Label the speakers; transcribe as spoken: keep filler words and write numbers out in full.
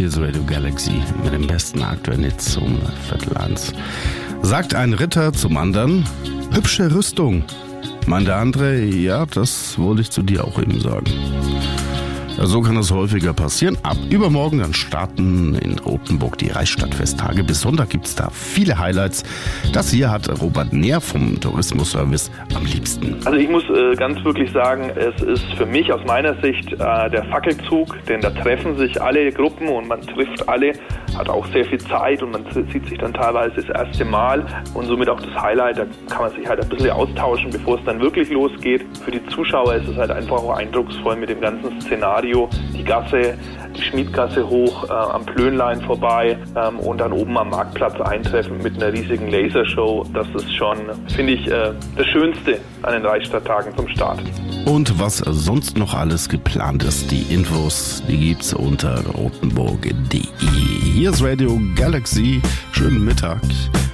Speaker 1: Hier ist Radio Galaxy mit dem besten aktuellen Hits um Viertel eins. Sagt ein Ritter zum anderen, hübsche Rüstung. Meint der andere, ja, das wollte ich zu dir auch eben sagen. So kann es häufiger passieren. Ab übermorgen dann starten in Rothenburg die Reichsstadtfesttage. Bis Sonntag gibt es da viele Highlights. Das hier hat Robert Nehr vom Tourismusservice am liebsten.
Speaker 2: Also ich muss äh, ganz wirklich sagen, es ist für mich aus meiner Sicht äh, der Fackelzug, denn da treffen sich alle Gruppen und man trifft alle, hat auch sehr viel Zeit und man sieht sich dann teilweise das erste Mal und somit auch das Highlight, da kann man sich halt ein bisschen austauschen, bevor es dann wirklich losgeht. Für die Zuschauer ist es halt einfach auch eindrucksvoll mit dem ganzen Szenario. Die Gasse, die Schmiedgasse hoch, äh, am Plönlein vorbei ähm, und dann oben am Marktplatz eintreffen mit einer riesigen Lasershow. Das ist schon, finde ich, äh, das Schönste an den Reichsstadttagen zum Start.
Speaker 1: Und was sonst noch alles geplant ist, die Infos, die gibt's unter rotenburg punkt de. Hier ist Radio Galaxy. Schönen Mittag.